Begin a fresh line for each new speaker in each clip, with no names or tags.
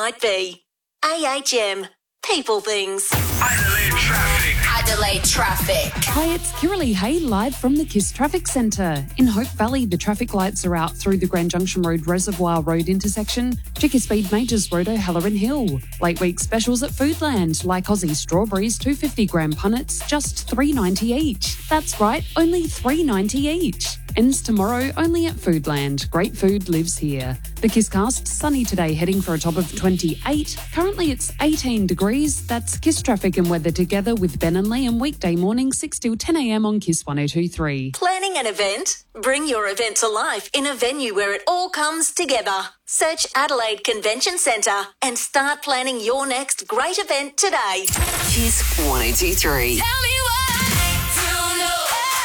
might be. AHM. People things.
Adelaide Traffic.
Hi, it's Kiralee Hay live from the KISS Traffic Centre. In Hope Valley, the traffic lights are out through the Grand Junction Road Reservoir Road intersection, Chicker Speed Majors Road O'Halloran Hill. Late week specials at Foodland, like Aussie strawberries, 250-gram punnets, just $3.90 each. That's right, only $3.90 each. Ends tomorrow only at Foodland. Great food lives here. The KISScast, sunny today, heading for a top of 28. Currently it's 18 degrees. That's KISS traffic and weather together with Ben and Liam, weekday morning 6 till 10 a.m. on KISS 102.3.
Planning an event? Bring your event to life in a venue where it all comes together. Search Adelaide Convention Centre and start planning your next great event today.
KISS 102.3.
Tell me why to know.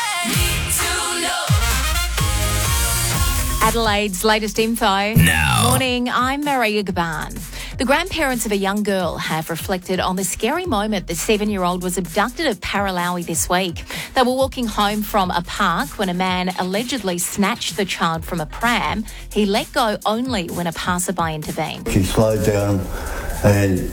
Adelaide's latest info.
Now.
Morning, I'm Maria Gaban. The grandparents of a young girl have reflected on the scary moment the 7-year-old was abducted at Paralawi this week. They were walking home from a park when a man allegedly snatched the child from a pram. He let go only when a passerby intervened.
She slowed down and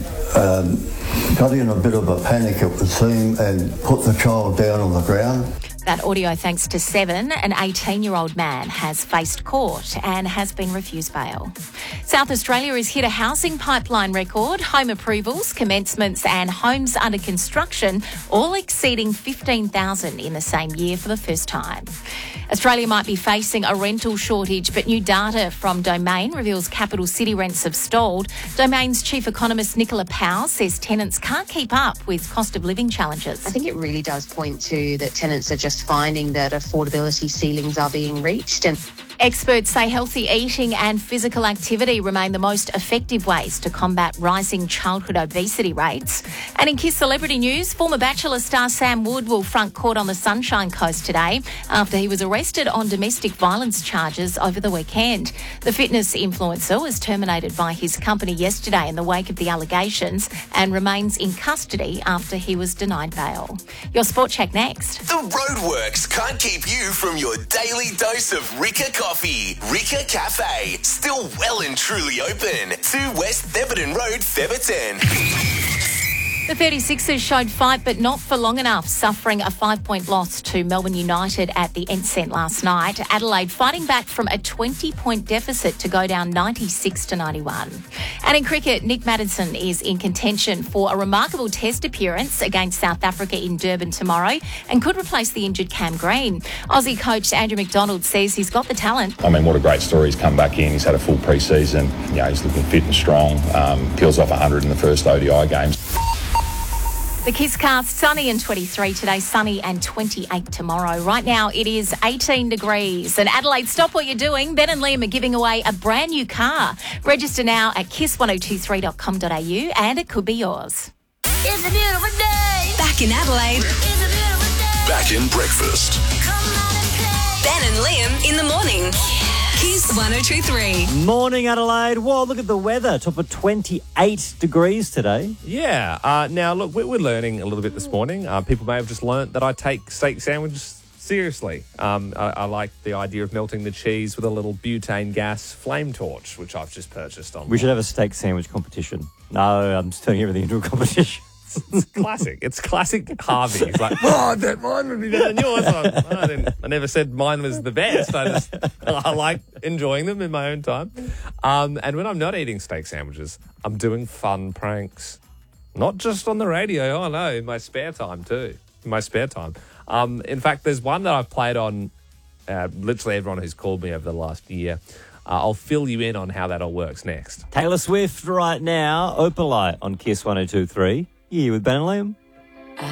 got in a bit of a panic, it would seem, and put the child down on the ground.
That audio thanks to Seven, an 18-year-old man has faced court and has been refused bail. South Australia has hit a housing pipeline record. Home approvals, commencements and homes under construction all exceeding 15,000 in the same year for the first time. Australia might be facing a rental shortage, but new data from Domain reveals capital city rents have stalled. Domain's chief economist Nicola Powell says tenants can't keep up with cost of living challenges.
I think it really does point to that tenants are just finding that affordability ceilings are being reached. And
experts say healthy eating and physical activity remain the most effective ways to combat rising childhood obesity rates. And in KISS celebrity news, former Bachelor star Sam Wood will front court on the Sunshine Coast today after he was arrested on domestic violence charges over the weekend. The fitness influencer was terminated by his company yesterday in the wake of the allegations and remains in custody after he was denied bail. Your Sport Check next.
The roadworks can't keep you from your daily dose of Rika coffee. Rika Cafe, still well and truly open. 2 West Theberton Road, Theberton.
The 36ers showed fight, but not for long enough, suffering a 5-point loss to Melbourne United at the Enceinte last night. Adelaide fighting back from a 20-point deficit to go down 96-91. And in cricket, Nick Maddinson is in contention for a remarkable test appearance against South Africa in Durban tomorrow and could replace the injured Cam Green. Aussie coach Andrew McDonald says he's got the talent.
I mean, what a great story. He's come back in. He's had a full pre-season. You know, he's looking fit and strong. Peels off 100 in the first ODI games.
The KISScast, sunny and 23 today, sunny and 28 tomorrow. Right now it is 18 degrees. And Adelaide, stop what you're doing. Ben and Liam are giving away a brand new car. Register now at kiss1023.com.au and it could be yours.
It's a beautiful day.
Back in Adelaide.
It's a beautiful day.
Back in breakfast.
Come out and play.
Ben and Liam in the morning. KISS 102.3.
Morning, Adelaide. Whoa, look at the weather. Top of 28 degrees today.
Yeah. Now, look, we're learning a little bit this morning. People may have just learnt that I take steak sandwiches seriously. I like the idea of melting the cheese with a little butane gas flame torch, which I've just purchased online.
We should have a steak sandwich competition. No, I'm just turning everything into a competition.
It's classic. It's classic Harvey. He's like, I bet mine would be better than yours. I never said mine was the best. I like enjoying them in my own time. And when I'm not eating steak sandwiches, I'm doing fun pranks. Not just on the radio. Oh, no, in my spare time too. In my spare time. In fact, there's one that I've played on literally everyone who's called me over the last year. I'll fill you in on how that all works next.
Taylor Swift right now, Opalite on KISS 102.3. Yeah, with Ben and Liam.